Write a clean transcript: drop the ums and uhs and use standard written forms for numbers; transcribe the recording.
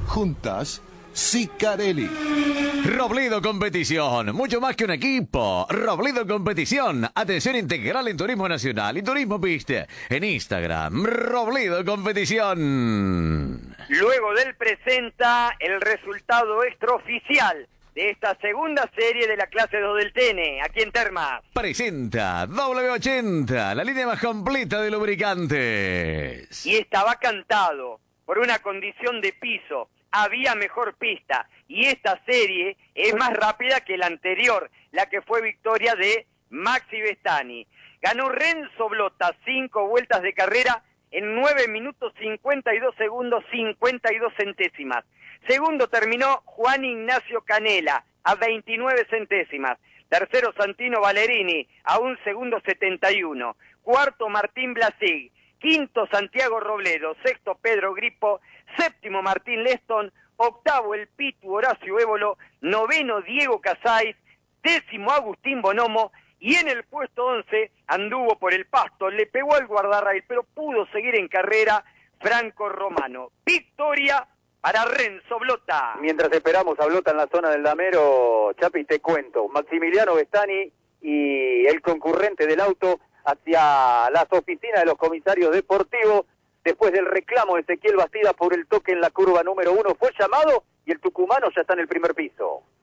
Juntas, Sicarelli. Robledo Competición, mucho más que un equipo. Robledo Competición, atención integral en turismo nacional y turismo pista. En Instagram, Robledo Competición. Luego del presenta el resultado extraoficial de esta segunda serie de la clase 2 del TN, aquí en Termas. Presenta W80, la línea más completa de lubricantes. Y estaba cantado por una condición de piso. Había mejor pista y esta serie es más rápida que la anterior, la que fue victoria de Maxi Bestani. Ganó Renzo Blota 5 vueltas de carrera en 9 minutos 52 segundos 52 centésimas. Segundo terminó Juan Ignacio Canela a 29 centésimas. Tercero Santino Ballerini a 1 segundo 71. Cuarto Martín Blasig. Quinto Santiago Robledo. Sexto Pedro Gripo. Séptimo Martín Leston. Octavo el Pitu Horacio Évolo. Noveno Diego Casais. Décimo Agustín Bonomo. Y en el puesto 11 anduvo por el pasto, le pegó al guardarrail, pero pudo seguir en carrera Franco Romano. Victoria para Renzo Blota. Mientras esperamos a Blota en la zona del Damero, Chapi, te cuento, Maximiliano Bestani y el concurrente del auto hacia las oficinas de los comisarios deportivos, después del reclamo de Ezequiel Bastida por el toque en la curva número 1, fue llamado y el tucumano ya está en el primer piso.